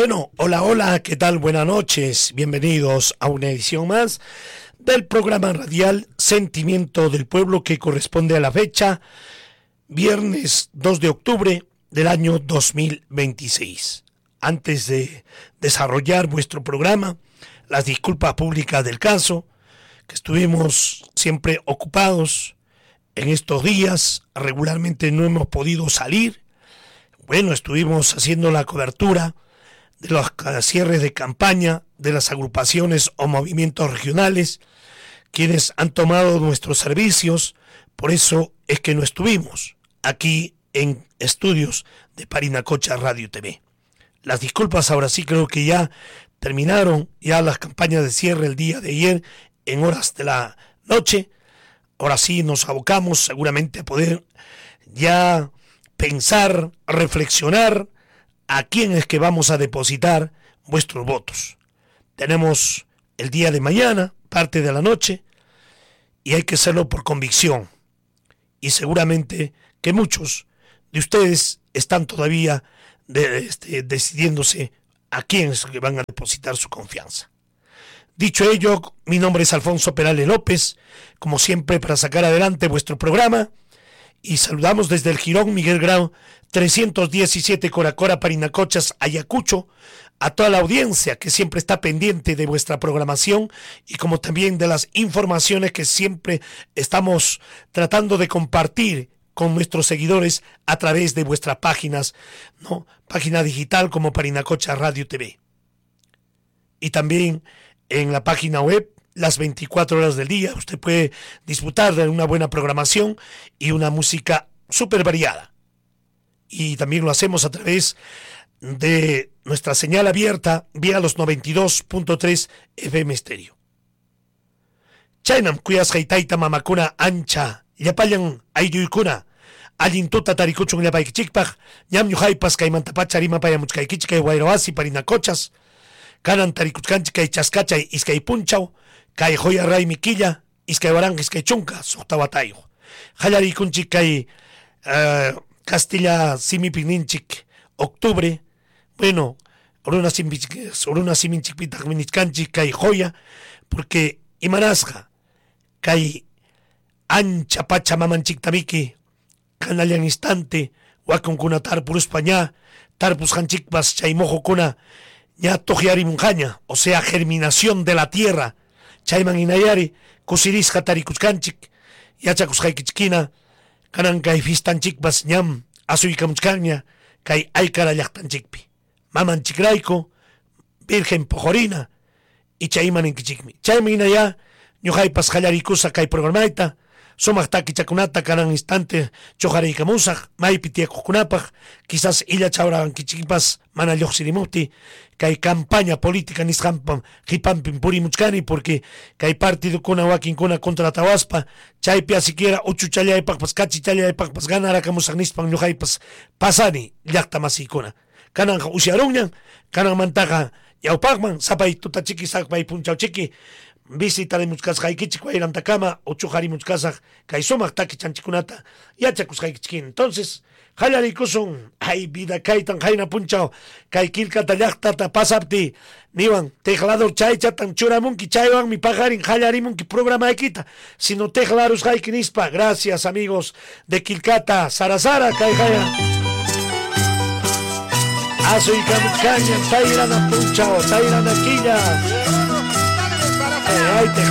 Bueno, hola, ¿qué tal? Buenas noches, bienvenidos a una edición más del programa radial Sentimiento del Pueblo, que corresponde a la fecha viernes 2 de octubre del año 2026. Antes de desarrollar vuestro programa, las disculpas públicas del caso, que estuvimos siempre ocupados en estos días, regularmente no hemos podido salir. Bueno, estuvimos haciendo la cobertura de los cierres de campaña de las agrupaciones o movimientos regionales, quienes han tomado nuestros servicios. Por eso es que no estuvimos aquí en estudios de Parinacocha Radio TV. Las disculpas ahora sí, creo que ya terminaron ya las campañas de cierre el día de ayer en horas de la noche. Ahora sí nos abocamos seguramente a poder ya pensar, reflexionar a quién es que vamos a depositar vuestros votos. Tenemos el día de mañana, parte de la noche, y hay que hacerlo por convicción. Y seguramente que muchos de ustedes están todavía decidiéndose a quién es que van a depositar su confianza. Dicho ello, mi nombre es Alfonso Perales López, como siempre para sacar adelante vuestro programa, y saludamos desde el Jirón Miguel Grau 317 Coracora, Parinacochas, Ayacucho, a toda la audiencia que siempre está pendiente de vuestra programación y como también de las informaciones que siempre estamos tratando de compartir con nuestros seguidores a través de vuestras páginas, ¿no? Página digital como Parinacocha Radio TV. Y también en la página web, las 24 horas del día, usted puede disfrutar de una buena programación y una música súper variada. Y también lo hacemos a través de nuestra señal abierta vía los 92.3 FM Estéreo. Chaynam kuyas haitaita mamakuna ancha, yapayan ayyuykuna, allintuta tarikuchun yapaykichikpaj, ñam ñuhaypas kaymantapacha rimapayamuchkaykichik kay Guayrawasi Parinacochas, kanan tarikuchkanchik kay chaskachay iskay punchaw, kay joya ray miquilla, iskay warang iskay chunka, suhtawatayo. Hallarikunchik kay Castilla Simipinchik, octubre, bueno, oruna siminchik pitagminiscanchik kay joya, porque imanasja, kay ancha pacha mamanchik tamiki, canalian instante, wakunkuna tarpurus paña, tarpus hanchik bas chaymojo kuna, ña tojiari munjaña, o sea, germinación de la tierra, chayman inayari, kusirisja tarikuchkanchik, yachakushaykichkina, kanan kay fistanchik bas ñam asuykamuchkaña, kay aykara llaqtanchikpi, mamanchikrayku, virgen pojorina, y chayman inkichikmi. Chayman inaya, ñuhaypas hallarikusa kay programayta, sumaq takichakunata kanan instante chojaraykamusaq, maypi tiyakuqkunapaq, quizás illa chawrawankichikpas mana lluqsirimuti, kay campaña política nisqanpam qipanpin purimuchkani, porque kay partidukuna wakinkuna contratawaspa, chaypi siquiera uchuchallaypaqpas kachichallaypaqpas ganarakamusaq nispan ñuhaypas pasani llaqta masiykuna. Kananqa usyarunñan, kananmantaqa ñawpaqman sapay tutachiki sapay punchawchiki, visitarimuchkasqaykichik wayrantakama uchujarimuchkasaq kay sumaq takichanchikunata yachakusqaykichkin. Entonces qallarikusun hay vida kaytan hayna punchaw kay kilkata llaqtata pasapti niwan teclador chaychatan churamunki chaywanmi pagarin qallarimunki programaykita sino teclarusqayki nispa. Gracias amigos de Kilkata Sarasara kay haya asuykamuchkañan tayrana punchaw tayrana quilla.